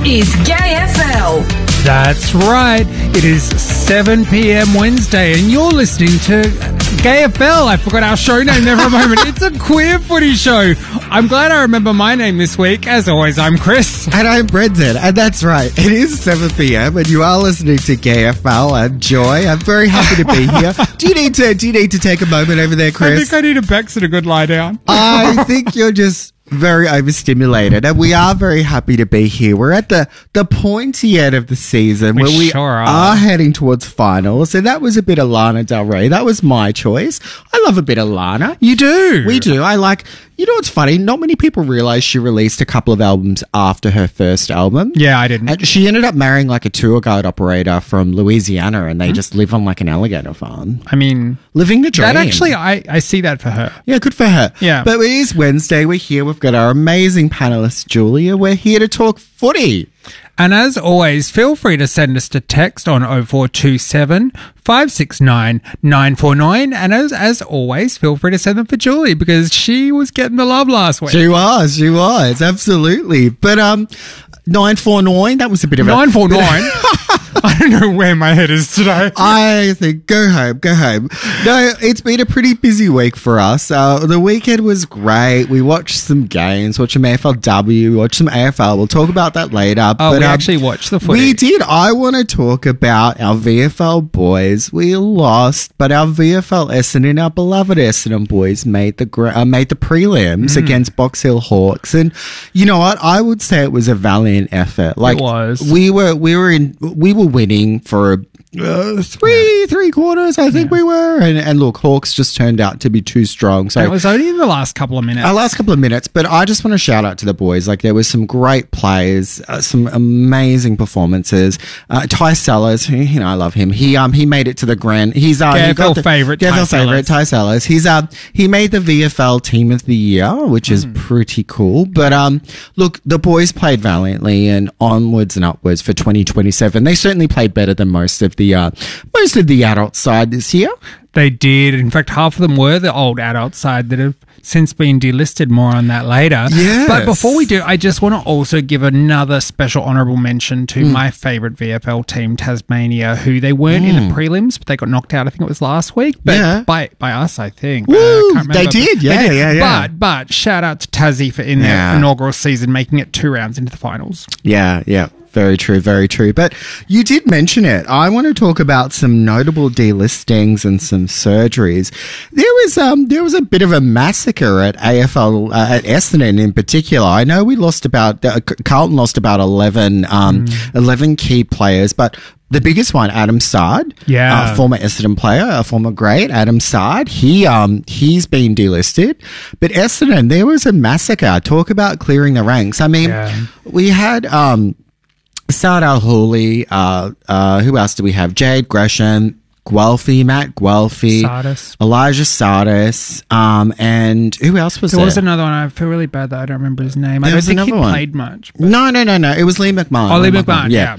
is Gay FL. That's right. It is 7 p.m. Wednesday, and you're listening to Gay FL. I forgot our show name there for a moment. It's a queer footy show. I'm glad I remember my name this week. As always, I'm Chris. And I'm Brendan. And that's right. It is 7 p.m. and you are listening to Gay FL. I'm Joy. I'm very happy to be here. Do you need to take a moment over there, Chris? I think I need a Bex and a good lie down. I think you're just very overstimulated, and we are very happy to be here. We're at the pointy end of the season where we sure are heading towards finals, and that was a bit of Lana Del Rey. That was my choice. I love a bit of Lana. You do? We do. I like... You know what's funny? Not many people realize she released a couple of albums after her first album. Yeah, I didn't. And she ended up marrying like a tour guide operator from Louisiana, and they just live on like an alligator farm. I mean... Living the dream. That actually, I see that for her. Yeah, good for her. Yeah. But it is Wednesday. We're here. We've got our amazing panelist, Julia. We're here to talk footy. And as always, feel free to send us a text on 0427 569 949. And as always, feel free to send them for Julie because she was getting the love last week. She was, absolutely. But 949, that was a bit of 949? I don't know where my head is today. I think go home. No, it's been a pretty busy week for us. The weekend was great. We watched some games, watched some AFLW, we watched some AFL. We'll talk about that later. Oh, we actually watched the footy. We did. I want to talk about our VFL boys. We lost, but our VFL Essendon, our beloved Essendon boys, made the prelims against Box Hill Hawks. And you know what? I would say it was a valiant effort. Like, it was. We were winning for three quarters, I think we were. And look, Hawks just turned out to be too strong. So it was only in the last couple of minutes. But I just want to shout out to the boys. Like, there was some great players, some amazing performances. Ty Sellers, I love him. He made it to the grand. He's GFL favourite. Ty Sellers. He made the VFL Team of the Year, which is pretty cool. But look, the boys played valiantly and onwards and upwards for 2027. They certainly played better than most of the adult side this year. They did. In fact, half of them were the old adult side that have since been delisted. More on that later. Yes. But before we do, I just want to also give another special honourable mention to my favourite VFL team, Tasmania, who they weren't in the prelims, but they got knocked out, I think it was last week. But by us, I think. Woo! Can't remember, They did. Yeah. But shout out to Tassie for in their inaugural season making it 2 rounds into the finals. Yeah. Very true. But you did mention it. I want to talk about some notable delistings and some surgeries. There was a bit of a massacre at AFL, at Essendon in particular. I know we lost Carlton lost about 11 key players, but the biggest one, Adam Sard, former Essendon player, a former great, Adam Sard, he's been delisted. But Essendon, there was a massacre. Talk about clearing the ranks. I mean, we had Saad Al-Houli, who else do we have? Jade Gresham, Matt Guelphy, Elijah Sardis, and who else was there? There was another one. I feel really bad that I don't remember his name. I don't think he played much. But... No. It was Lee McMahon. Oh, Lee McMahon, yeah.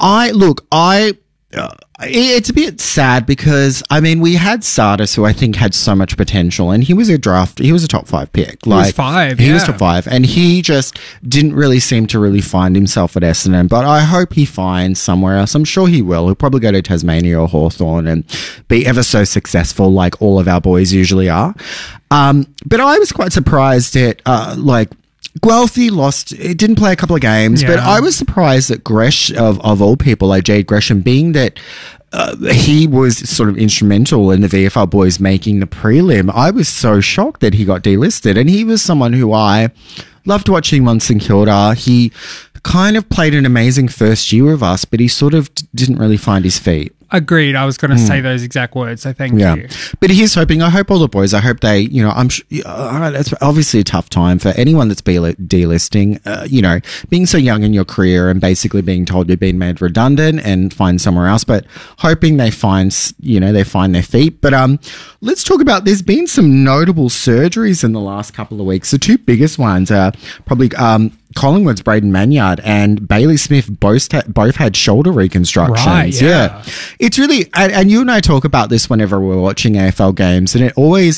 It's a bit sad because, I mean, we had Sardis, who I think had so much potential, and he was a top 5 pick. He was top 5, and he just didn't really seem to really find himself at Essendon, but I hope he finds somewhere else. I'm sure he will. He'll probably go to Tasmania or Hawthorn and be ever so successful like all of our boys usually are. But I was quite surprised at, Guelphy didn't play a couple of games, but I was surprised that Gresh, of all people, like Jade Gresham, being that he was sort of instrumental in the VFL boys making the prelim. I was so shocked that he got delisted, and he was someone who I loved watching on St Kilda. He kind of played an amazing first year of us, but he sort of didn't really find his feet. Agreed. I was going to say those exact words. So thank you. But here's hoping. I hope all the boys. I hope they. It's obviously a tough time for anyone that's delisting. Being so young in your career and basically being told you're being made redundant and find somewhere else. But hoping they find their feet. But let's talk about. There's been some notable surgeries in the last couple of weeks. The two biggest ones are probably Collingwood's Braden Manyard and Bailey Smith both had shoulder reconstructions. Right, yeah. It's really, and you and I talk about this whenever we're watching AFL games, and it always,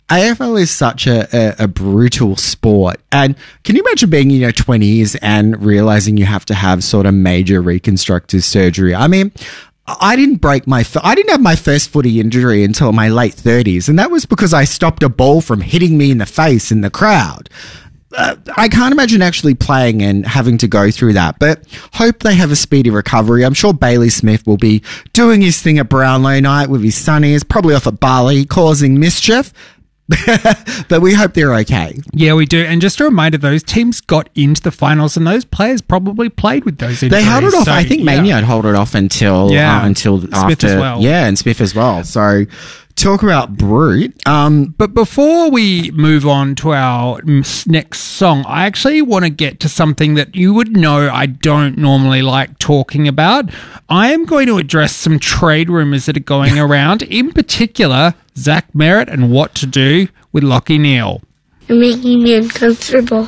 AFL is such a brutal sport. And can you imagine being in your 20s and realizing you have to have sort of major reconstructive surgery? I mean, I didn't have my first footy injury until my late 30s. And that was because I stopped a ball from hitting me in the face in the crowd. I can't imagine actually playing and having to go through that, but hope they have a speedy recovery. I'm sure Bailey Smith will be doing his thing at Brownlow night with his sonnies, probably off at Bali, causing mischief. But we hope they're okay. Yeah, we do. And just a reminder, those teams got into the finals and those players probably played with those injuries. They held it off. So, I think Maniard held it off until Smith after. As well. Yeah, and Smith as well. So talk about brute. But before we move on to our next song, I actually want to get to something that you would know I don't normally like talking about. I am going to address some trade rumours that are going around, in particular, Zach Merrett and what to do with Lachie Neale. You're making me uncomfortable.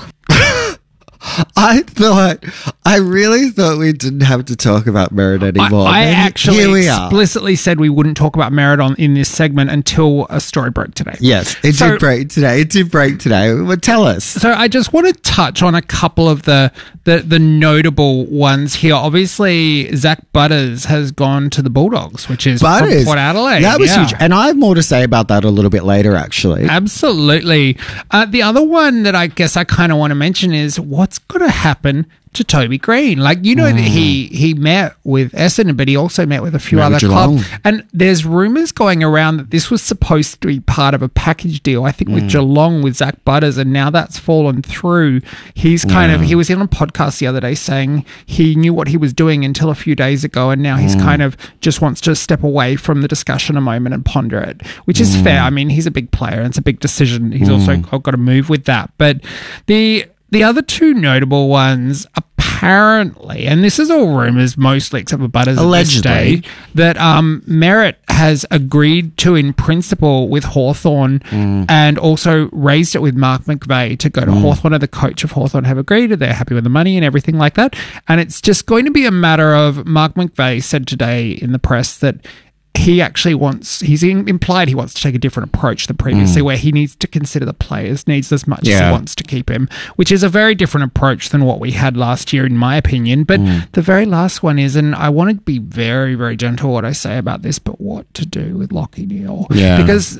I really thought we didn't have to talk about Merrett anymore. I actually explicitly said we wouldn't talk about Merrett in this segment until a story broke today. Yes, it did break today. Well, tell us. So I just want to touch on a couple of the notable ones here. Obviously, Zach Butters has gone to the Bulldogs, which is from Port Adelaide. That was huge. And I have more to say about that a little bit later, actually. Absolutely. The other one that I guess I kind of want to mention is what's going to happen to Toby Green. Like, you know, that he met with Essendon, but he also met with a few other clubs. And there's rumours going around that this was supposed to be part of a package deal, I think, with Geelong, with Zach Butters, and now that's fallen through. He's he was in a podcast the other day saying he knew what he was doing until a few days ago, and now he's kind of just wants to step away from the discussion a moment and ponder it, which is fair. I mean, he's a big player, and it's a big decision. He's also got to move with that. But the other two notable ones, apparently, and this is all rumours mostly, except for Butters allegedly, at this stage, that Merrett has agreed to, in principle, with Hawthorn and also raised it with Mark McVeigh to go to Hawthorn, and the coach of Hawthorn have agreed. They're happy with the money and everything like that. And it's just going to be a matter of, Mark McVeigh said today in the press that he actually implied he wants to take a different approach than previously, where he needs to consider the players' needs as much as he wants to keep him, which is a very different approach than what we had last year, in my opinion. But the very last one is, and I want to be very, very gentle what I say about this, but what to do with Lachie Neale. Yeah. Because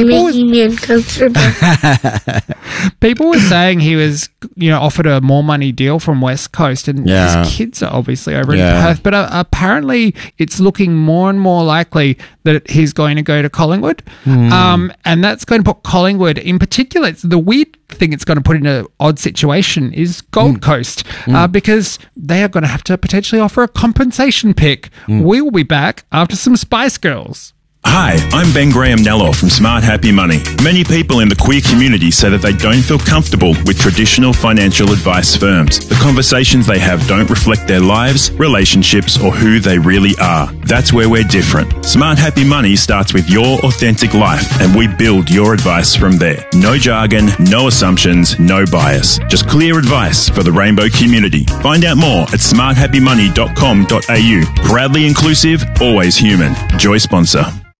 people were saying he was, offered a more money deal from West Coast, and his kids are obviously over in Perth, but apparently it's looking more and more likely that he's going to go to Collingwood, and that's going to put Collingwood in particular. It's the weird thing it's going to put in an odd situation is Gold Coast, because they are going to have to potentially offer a compensation pick. We will be back after some Spice Girls. Hi, I'm Ben Graham-Nello from Smart Happy Money. Many people in the queer community say that they don't feel comfortable with traditional financial advice firms. The conversations they have don't reflect their lives, relationships, or who they really are. That's where we're different. Smart Happy Money starts with your authentic life, and we build your advice from there. No jargon, no assumptions, no bias. Just clear advice for the rainbow community. Find out more at smarthappymoney.com.au. Proudly inclusive, always human. Joy sponsor.